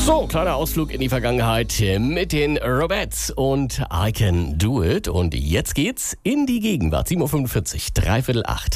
So, kleiner Ausflug in die Vergangenheit mit den Robettes und I Can Do It. Und jetzt geht's in die Gegenwart. 7.45 Uhr, 7:45.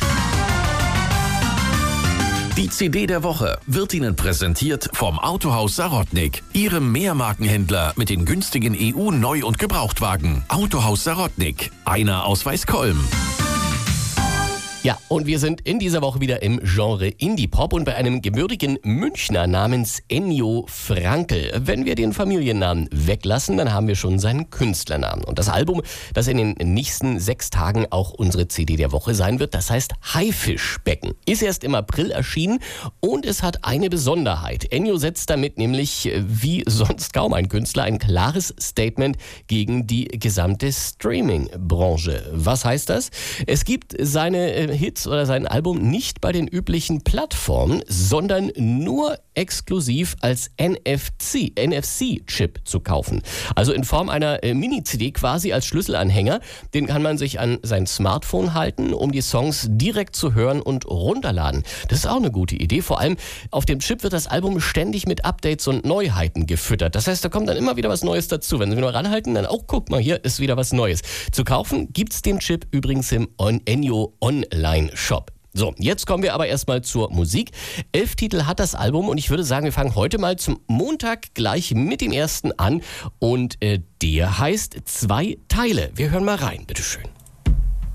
Die CD der Woche wird Ihnen präsentiert vom Autohaus Sarotnik, Ihrem Mehrmarkenhändler mit den günstigen EU-Neu- und Gebrauchtwagen. Autohaus Sarotnik, einer aus Weißkolm. Ja, und wir sind in dieser Woche wieder im Genre Indie-Pop und bei einem gebürtigen Münchner namens Ennio Frankl. Wenn wir den Familiennamen weglassen, dann haben wir schon seinen Künstlernamen. Und das Album, das in den nächsten 6 Tagen auch unsere CD der Woche sein wird, das heißt Haifischbecken. Ist erst im April erschienen und es hat eine Besonderheit. Ennio setzt damit nämlich, wie sonst kaum ein Künstler, ein klares Statement gegen die gesamte Streaming-Branche. Was heißt das? Es gibt seine Hits oder sein Album nicht bei den üblichen Plattformen, sondern nur exklusiv als NFC-Chip zu kaufen. Also in Form einer Mini-CD quasi als Schlüsselanhänger. Den kann man sich an sein Smartphone halten, um die Songs direkt zu hören und runterladen. Das ist auch eine gute Idee. Vor allem auf dem Chip wird das Album ständig mit Updates und Neuheiten gefüttert. Das heißt, da kommt dann immer wieder was Neues dazu. Wenn Sie nur ranhalten, dann auch, guck mal, hier ist wieder was Neues. Zu kaufen gibt's den Chip übrigens im Ennio Online-Shop. So, jetzt kommen wir aber erstmal zur Musik. 11 Titel hat das Album und ich würde sagen, wir fangen heute mal zum Montag gleich mit dem ersten an und der heißt 2 Teile. Wir hören mal rein, bitteschön.